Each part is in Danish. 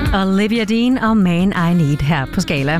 Olivia Dean og Man I Need her på Skala.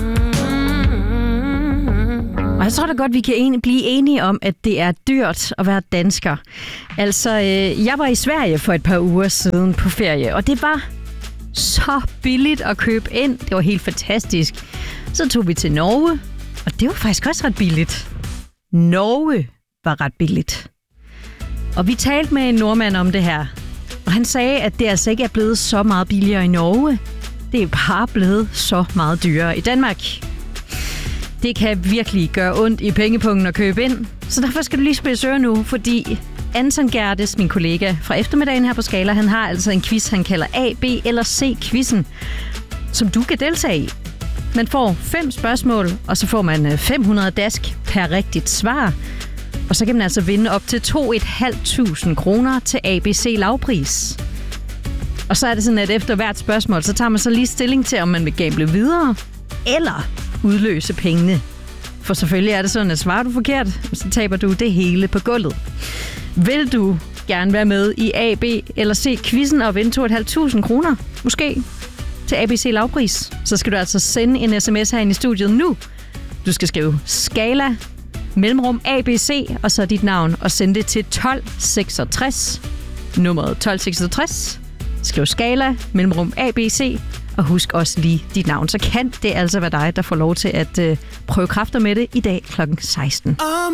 Og jeg tror da godt, vi kan blive enige om, at det er dyrt at være dansker. Altså, jeg var i Sverige for et par uger siden på ferie, og det var så billigt at købe ind. Det var helt fantastisk. Så tog vi til Norge, og det var faktisk også ret billigt. Norge var ret billigt. Og vi talte med en nordmand om det her, og han sagde, at det altså ikke er blevet så meget billigere i Norge. Det er bare blevet så meget dyrere i Danmark. Det kan virkelig gøre ondt i pengepungen at købe ind, så derfor skal du lige spidse øre nu, fordi Anton Gerdes, min kollega fra eftermiddagen her på Skala, han har altså en quiz, han kalder A, B eller C-quizzen, som du kan deltage i. Man får 5 spørgsmål, og så får man 500 dask per rigtigt svar. Og så kan man altså vinde op til 2.500 kroner til ABC lavpris. Og så er det sådan, at efter hvert spørgsmål, så tager man så lige stilling til, om man vil gamble videre, eller udløse pengene. For selvfølgelig er det sådan, at svarer du forkert, så taber du det hele på gulvet. Vil du gerne være med i A, B eller C-quizzen og vinde 2.500 kroner, måske, til ABC lavpris, så skal du altså sende en sms herinde i studiet nu. Du skal skrive Skala, mellemrum ABC, og så dit navn, og sende det til 1266. Nummeret 1266. Skriv Skala, mellemrum ABC, og husk også lige dit navn. Så kan det altså være dig, der får lov til at prøve kræfter med det i dag kl. 16.